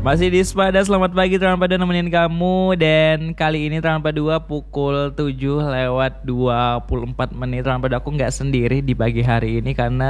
Masih di Spada, selamat pagi Teman Pada nemenin kamu. Dan kali ini Teman Pada 2 pukul 7:24 Teman Pada aku gak sendiri di pagi hari ini karena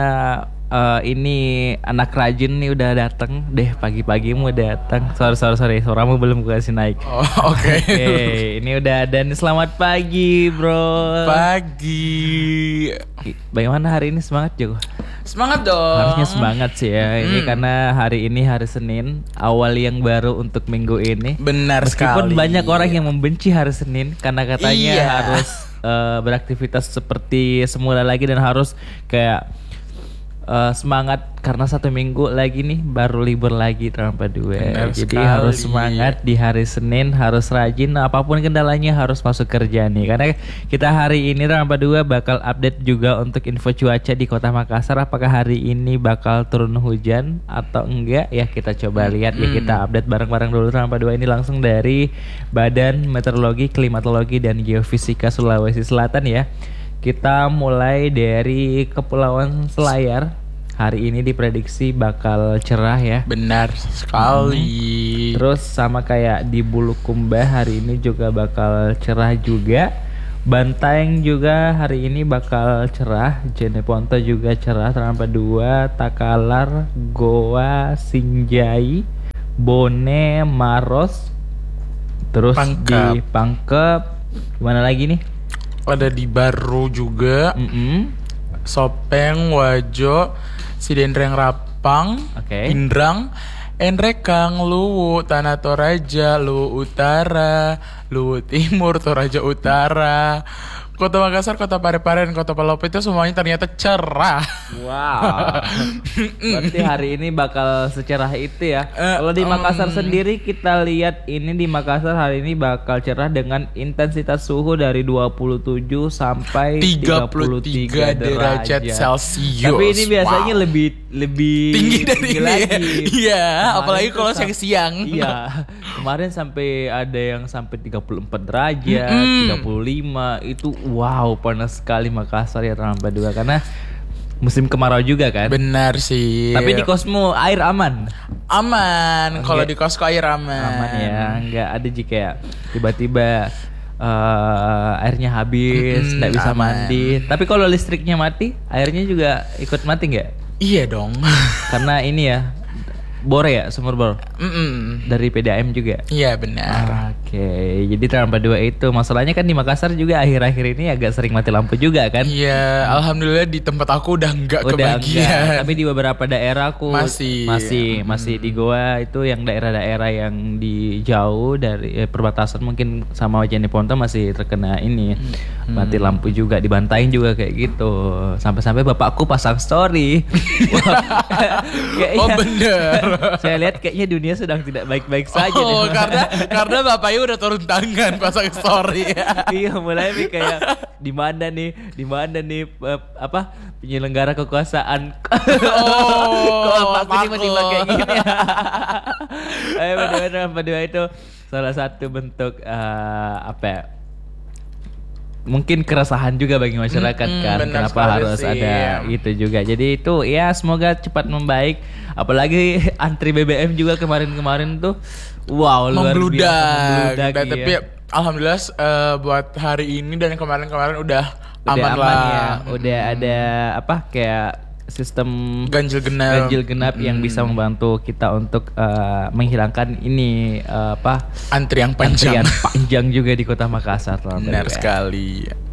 ini anak rajin nih udah datang deh, pagi-pagimu datang. Sorry, suaramu belum gue kasih naik. Oh, oke. Oke, ini udah ada nih. Selamat pagi bro. Pagi. Bagaimana hari ini, semangat Joko? Semangat dong. Harusnya semangat sih ya. Ini karena hari ini hari Senin, awal yang baru untuk minggu ini. Benar Meskipun sekali. banyak orang yang membenci hari Senin karena katanya harus beraktivitas seperti semula lagi dan harus kayak semangat karena 1 minggu lagi nih baru libur lagi tanpa dua. Jadi sekali. harus semangat di hari Senin, harus rajin apapun kendalanya harus masuk kerja nih. Karena kita hari ini tanpa dua bakal update juga untuk info cuaca di Kota Makassar. Apakah hari ini bakal turun hujan atau enggak ya, kita coba lihat ya, kita update bareng-bareng dulu tanpa dua ini langsung dari Badan Meteorologi, Klimatologi dan Geofisika Sulawesi Selatan ya. Kita mulai dari Kepulauan Selayar. Hari ini diprediksi bakal cerah ya. Benar sekali. Terus sama kayak di Bulukumba hari ini juga bakal cerah juga. Bantaeng juga hari ini bakal cerah. Jeneponto juga cerah. Tanpa dua, Takalar, Goa, Sinjai, Bone, Maros. Terus di Pangkep. Gimana lagi nih? Ada di Baru juga. Sopeng, Wajo, Sidendreng Rapang, Indrang, Enrekang, Luwu, Tanah Toraja, Luwu Utara, Luwu Timur, Toraja Utara, Kota Makassar, Kota Parepare, dan Kota Palopo itu semuanya ternyata cerah. Wow. Berarti hari ini bakal secerah itu ya. Kalau di Makassar sendiri kita lihat ini di Makassar hari ini bakal cerah dengan intensitas suhu dari 27 sampai 33 derajat Celcius. Tapi ini biasanya lebih tinggi dari ini lagi. Iya, apalagi kalau siang-siang. Iya. Kemarin sampai ada yang sampai 34 derajat, 35 itu. Wow, panas sekali Makassar ya tanpa dua karena musim kemarau juga kan. Benar sih. Tapi di kosmu air aman. Aman. Kalau di kosku air aman. Aman ya, nggak ada jika ya tiba-tiba airnya habis, nggak bisa mandi. Tapi kalau listriknya mati, airnya juga ikut mati nggak? Iya dong. Karena ini ya bor ya, sumur bor. Dari PDAM juga. Iya benar. Oke, jadi tanpa dua itu masalahnya kan di Makassar juga akhir-akhir ini agak sering mati lampu juga kan? Iya, alhamdulillah di tempat aku udah enggak kebagian. Tapi di beberapa daerah aku masih di Goa itu yang daerah-daerah yang di jauh dari perbatasan mungkin sama Jeneponto masih terkena ini mati lampu juga, dibantain juga kayak gitu. Sampai-sampai bapakku pasang story. Oh bener. Saya lihat kayaknya dunia sedang tidak baik-baik saja. Oh, karena bapaknya udah turun tangan pasang story. Iya, mulai nih kayak di mana nih penyelenggara kekuasaan. Kok bapakku tiba-tiba kayak gini ya. Benar-benar itu salah satu bentuk mungkin keresahan juga bagi masyarakat kan, kenapa harus ada itu juga. Jadi itu ya semoga cepat membaik. Apalagi antri BBM juga kemarin tuh wow, luar biasa membludak. Tapi alhamdulillah buat hari ini dan kemarin udah aman lah ya. Udah ada kayak sistem ganjil genap yang bisa membantu kita untuk menghilangkan ini antrian panjang juga di Kota Makassar. Benar sekali.